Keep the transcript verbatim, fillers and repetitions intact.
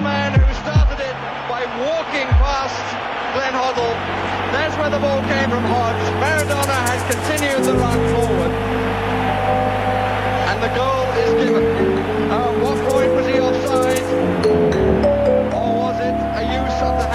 man who started it by walking past Glenn Hoddle. That's where the ball came from Hodge. Maradona had continued the run forward. And the goal is given.